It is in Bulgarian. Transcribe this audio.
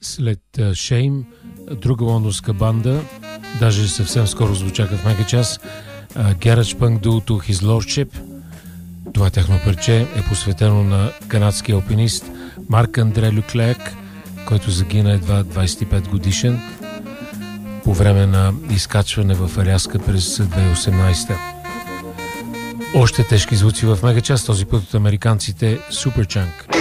След Shame, друга лондонска банда, даже съвсем скоро звучаха в Мегачас, Garage Punk дуото His Lordship. Това тяхно парче е посветено на канадския алпинист Марк-Андре Люклек, който загина едва 25 годишен по време на изкачване в Аляска през 2018. Още тежки звуци в Мегачас, този път от американците Superchunk.